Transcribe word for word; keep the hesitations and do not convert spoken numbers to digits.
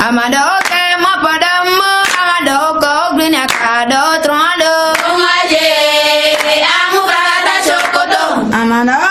Amado ke mo padamu, amado ko glinya kado trondo. Ongaje, amu prata chokoto. Amado